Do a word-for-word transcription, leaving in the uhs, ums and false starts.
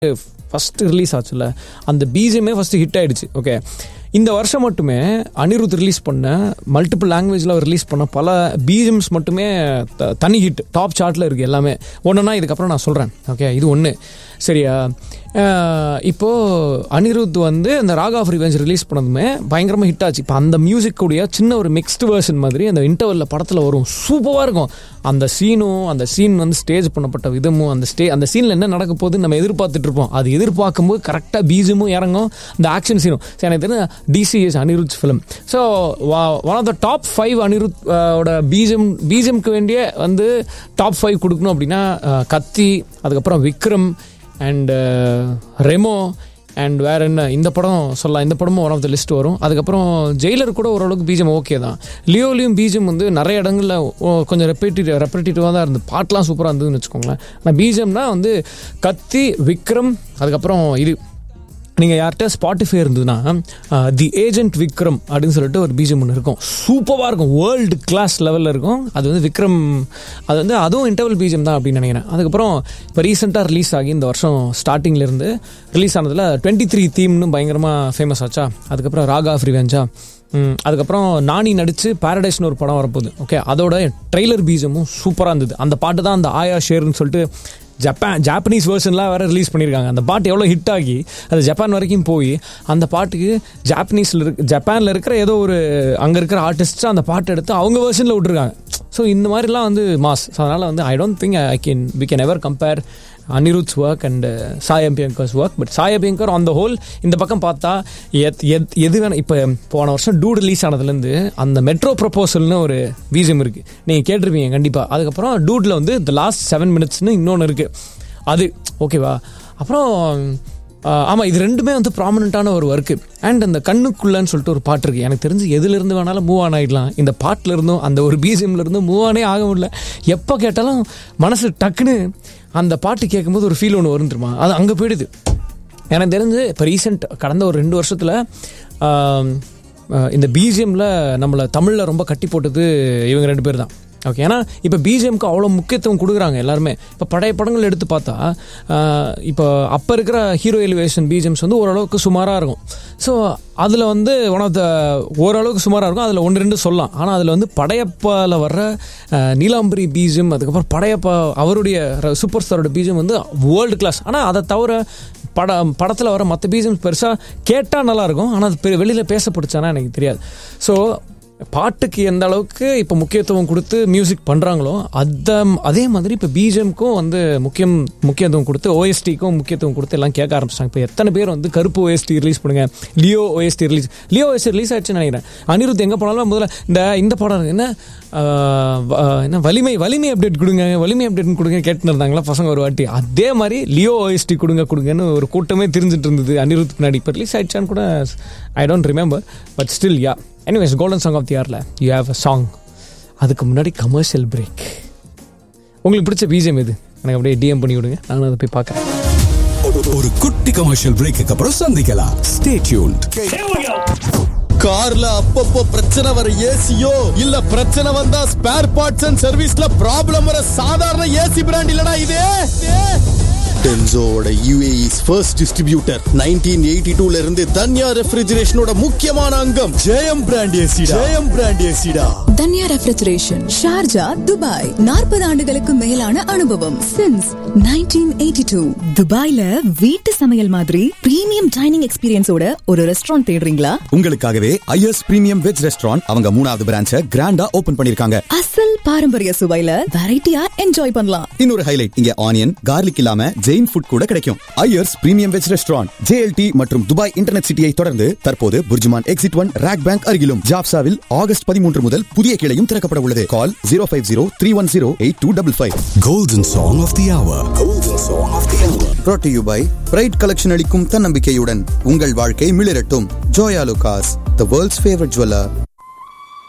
First release ஆச்சுல்ல, அந்த பிஜிஎம்மே first hit ஆகிடுச்சு. Okay, இந்த வருஷம் மட்டுமே அனிருத் ரிலீஸ் பண்ண மல்டிபிள் லாங்குவேஜில் ரிலீஸ் பண்ண பல பிஜிஎம்ஸ் மட்டுமே த தனி ஹிட் டாப் சார்ட்டில் இருக்குது எல்லாமே. ஒன்றுனா இதுக்கப்புறம் நான் சொல்கிறேன். ஓகே, இது ஒன்று சரியா. இப்போது அனிருத் வந்து அந்த ராக் ஆஃப் ரிவெஞ்ச் ரிலீஸ் பண்ணதுமே பயங்கரமாக ஹிட் ஆச்சு. இப்போ அந்த மியூசிக் கூடிய சின்ன ஒரு மிக்ஸ்டு வேர்ஷன் மாதிரி அந்த இன்டர்வலில் படத்தில் வரும், சூப்பராக இருக்கும். அந்த சீனும் அந்த சீன் வந்து ஸ்டேஜ் பண்ணப்பட்ட விதமும் அந்த ஸ்டே அந்த சீனில் என்ன நடக்க போகுதுன்னு நம்ம எதிர்பார்த்துட்டு இருப்போம். அது எதிர்பார்க்கும்போது கரெக்டாக பீஜமும் இறங்கும், அந்த ஆக்ஷன் சீனும். சரி, எனக்கு தெரிஞ்ச DC is Anirudh film. So one of the top five Anirudh ஓட பீஜம் பீஜம்க்கு வேண்டிய வந்து டாப் ஃபைவ் கொடுக்கணும் அப்படின்னா கத்தி, அதுக்கப்புறம் விக்ரம் அண்ட் ரெமோ அண்ட் வேறு என்ன இந்த படம் சொல்லலாம். இந்த படமும் ஒன் ஆஃப் த லிஸ்ட் வரும். அதுக்கப்புறம் ஜெயிலர் கூட ஓரளவுக்கு பீஜம் ஓகே தான். லியோலையும் பீஜம் வந்து நிறைய இடங்களில் கொஞ்சம் ரெப்பேட்டிவ் ரெப்பரேட்டிவாக தான் இருந்து, பாட்டெலாம் சூப்பராக இருந்ததுன்னு வச்சுக்கோங்களேன். ஆனால் பீஜம்னா வந்து கத்தி, விக்ரம், அதுக்கப்புறம் இது நீங்கள் யார்கிட்ட ஸ்பாட்டிஃபை இருந்ததுன்னா தி ஏஜென்ட் விக்ரம் அப்படின்னு சொல்லிட்டு ஒரு பீஜம் ஒன்று இருக்கும், சூப்பராக இருக்கும், வேர்ல்டு கிளாஸ் லெவலில் இருக்கும். அது வந்து விக்ரம், அது வந்து அதுவும் இன்டர்வல் பீஜம் தான் அப்படின்னு நினைக்கிறேன். அதுக்கப்புறம் இப்போ ரீசெண்டாக ரிலீஸ் ஆகி இந்த வருஷம் ஸ்டார்டிங்லேருந்து ரிலீஸ் ஆனதில் டுவெண்ட்டி த்ரீ தீம்னு பயங்கரமாக ஃபேமஸ் ஆச்சா. அதுக்கப்புறம் ராக் ஆஃப் ரிவெஞ்சா, அதுக்கப்புறம் நானி நடித்து பாரடைஸ்னு ஒரு படம் வரப்போகுது. ஓகே, அதோட ட்ரெய்லர் பீஜமும் சூப்பராக இருந்தது. அந்த பாட்டு தான் அந்த ஆயா ஷேர்னு சொல்லிட்டு ஜப்பான் ஜாப்பனீஸ் வேர்ஷன்லாம் வேறு ரிலீஸ் பண்ணியிருக்காங்க. அந்த பாட்டு எவ்வளோ ஹிட் ஆகி அது ஜப்பான் வரைக்கும் போய் அந்த பாட்டுக்கு ஜாப்பனீஸில் இருக்க ஜப்பானில் இருக்கிற ஏதோ ஒரு அங்கே இருக்கிற ஆர்டிஸ்ட் அந்த பாட்டு எடுத்து அவங்க வேர்ஷனில் விட்டுருக்காங்க. ஸோ இந்த மாதிரிலாம் வந்து மாஸ். ஸோ அதனால் வந்து I don't think I can we can ever compare Anirudh's work and Sai அபியங்கர்ஸ் work. But Sai Abhyankar on the whole இந்த பக்கம் பார்த்தா எத் எத் எது வேணும். இப்போ போன வருஷம் டூ ரிலீஸ் ஆனதுலேருந்து அந்த மெட்ரோ ப்ரொபோசல்னு ஒரு பீஜம் இருக்குது, நீங்கள் கேட்டிருப்பீங்க கண்டிப்பாக. அதுக்கப்புறம் டூடில் வந்து த லாஸ்ட் செவன் மினிட்ஸ்னு இன்னொன்று இருக்குது, அது ஓகேவா. அப்புறம் ஆமாம், இது ரெண்டுமே வந்து ப்ராமினெண்ட்டான ஒரு ஒர்க்கு. அண்ட் அந்த கண்ணுக்குள்ளன்னு சொல்லிட்டு ஒரு பாட்டு இருக்குது. எனக்கு தெரிஞ்சு எதுலேருந்து வேணாலும் மூவ் ஆன் ஆகிடலாம். இந்த பாட்டில் இருந்தும் அந்த ஒரு பிஜிஎம்லேருந்தும் மூவ் ஆனே ஆக முடியல. எப்போ கேட்டாலும் மனசு டக்குன்னு அந்த பாட்டு கேட்கும்போது ஒரு ஃபீல் ஒன்று வரும் தெரியுமா, அது அங்கே போயிடுது. எனக்கு தெரிஞ்சு இப்போ ரீசெண்ட் கடந்த ஒரு ரெண்டு வருஷத்தில் இந்த பிஜிஎம்மில் நம்மளை தமிழில் ரொம்ப கட்டி போட்டது இவங்க ரெண்டு பேர் தான். ஓகே, ஏன்னா இப்போ பிஜிஎம்க்கு அவ்வளோ முக்கியத்துவம் கொடுக்குறாங்க எல்லாருமே. இப்போ பழைய படங்கள் எடுத்து பார்த்தா இப்போ அப்போ இருக்கிற ஹீரோ எலிவேஷன் பிஜிஎம்ஸ் வந்து ஓரளவுக்கு சுமாராக இருக்கும். ஸோ அதில் வந்து ஒன் ஆஃப் த ஓரளவுக்கு சுமாராக இருக்கும், அதில் ஒன்று ரெண்டு சொல்லலாம். ஆனால் அதில் வந்து படையப்பாவில் வர்ற நீலாம்பரி பீஜம், அதுக்கப்புறம் படையப்பா அவருடைய சூப்பர் ஸ்டாரோட பீஜம் வந்து வேர்ல்டு கிளாஸ். ஆனால் அதை தவிர பட படத்தில் வர மற்ற பீஜம் பெருசாக கேட்டால் நல்லாயிருக்கும், ஆனால் அது வெளியில் பேசப்படுச்சானா எனக்கு தெரியாது. ஸோ பாட்டுக்கு எந்த அளவுக்கு இப்போ முக்கியத்துவம் கொடுத்து மியூசிக் பண்ணுறாங்களோ அதை அதே மாதிரி இப்போ பிஜிஎம்க்கும் வந்து முக்கியம் முக்கியத்துவம் கொடுத்து ஓஎஸ்டிக்கும் முக்கியத்துவம் கொடுத்து எல்லாம் கேட்க ஆரம்பிச்சிட்டாங்க. இப்போ எத்தனை பேர் வந்து கருப்பு ஓஎஸ்டி ரிலீஸ் பண்ணுங்க, Leo OST release Leo OST release ஆயிடுச்சுன்னு நினைக்கிறேன். அனிருத் எங்கே போனாலும் முதல்ல இந்த இந்த படம் என்ன என்ன வலிமை வலிமை அப்டேட் கொடுங்க, வலிமை அப்டேட் கொடுங்க கேட்டுன்னு இருந்தாங்களா பசங்க ஒரு வாட்டி. அதே மாதிரி லியோ ஓஎஸ்டி கொடுங்க கொடுங்கன்னு ஒரு கூட்டமே தெரிஞ்சுட்டு இருந்தது அனிருத் பின்னாடி. இப்போ ரிலீஸ் ஆயிடுச்சான்னு கூட I don't remember, but still yeah. Anyways, golden song of the இயர்ல யூ ஹேவ் அ சாங். அதுக்கு முன்னாடி கமர்ஷியல் பிரேக். உங்களுக்கு பிடிச்ச பிஜிஎம் எது எனக்கு அப்படியே டிஎம் பண்ணி விடுங்க, நானும் அதை போய் பார்க்குறேன். ஒரு குட்டி கமர்ஷியல் பிரேக்கு அப்புறம் சந்திக்கலாம். Stay tuned. கார்ல அப்பப்போ பிரச்சனை வர ஏசியோ இல்ல பிரச்சனை வந்தா ஸ்பேர் பார்ட்ஸ் அண்ட் சர்வீஸ்ல ப்ராப்ளம் வர சாதாரண ஏசி பிராண்ட் இல்லடா இது. டென்சோவோட U A E's first distributor nineteen eighty-two ல இருந்து தன்யா ரெஃப்ரிஜரேஷனோட முக்கியமான அங்கம் ஜெயம் பிராண்ட் ஏசிடா. ஜெயம் brand ஏசிடா. Dhanya refrigeration, Sharjah, Dubai. நாற்பது ஆண்டுகளுக்கு மேலான அனுபவம். Since nineteen eighty-two. துபாய்ல வீட்டு சமையல் மாதிரி பிரீமியம் டைனிங் எக்ஸ்பீரியன்ஸோட ஒரு ரெஸ்டாரண்ட் தேடுறீங்களா? உங்களுக்காகவே ஐஎஸ் பிரீமியம் வெஜ் ரெஸ்டாரண்ட் அவங்க மூணாவது பிரான்ச்சை கிராண்டா ஓபன் பண்ணிருக்காங்க. அசல் பாரம்பரிய சுவையில வெரைட்டியா என்ஜாய் பண்ணலாம். இன்னொரு ஹைலைட், இங்க ஆனியன் கார்லிக் இல்லாம ஜெயின் ஃபுட் கூட கிடைக்கும். Iyers premium veg restaurant J L T மற்றும் துபாய் இன்டர்நெட் சிட்டியை தொடர்ந்து தற்போது BurJuman exit one rock bank அருகிலும் ஜாப்சாவில் ஆகஸ்ட் பதிமூன்று முதல் புதிய கிளையும் திறக்கப்பட உள்ளது. கால் zero five zero three one zero eight two five five. Golden Song of the Hour. Golden Song of the Hour. Brought to you by Pride Collection அளிக்கும் தன்னம்பிக்கையுடன் உங்கள் வாழ்க்கை மிளிரட்டும். Joya Lucas, the world's favorite jeweler.